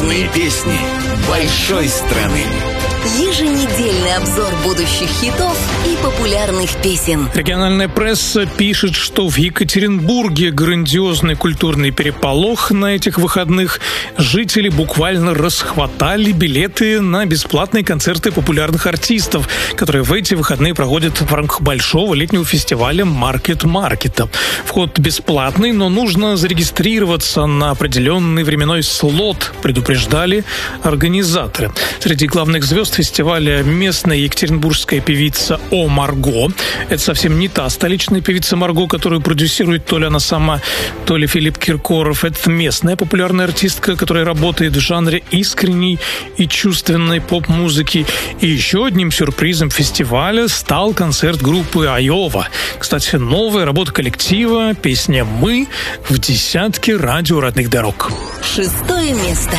Главные песни большой страны. Еженедельный обзор будущих хитов и популярных песен. Региональная пресса пишет, что в Екатеринбурге грандиозный культурный переполох на этих выходных. Жители буквально расхватали билеты на бесплатные концерты популярных артистов, которые в эти выходные проходят в рамках большого летнего фестиваля Маркет-Маркета. Вход бесплатный, но нужно зарегистрироваться на определенный временной слот, предупреждали организаторы. Среди главных звезд фестиваля местная екатеринбургская певица О. Марго. Это совсем не та столичная певица Марго, которую продюсирует то ли она сама, то ли Филипп Киркоров. Это местная популярная артистка, которая работает в жанре искренней и чувственной поп-музыки. И еще одним сюрпризом фестиваля стал концерт группы Айова. Кстати, новая работа коллектива, песня «Мы» в десятке радио родных дорог. 6 место.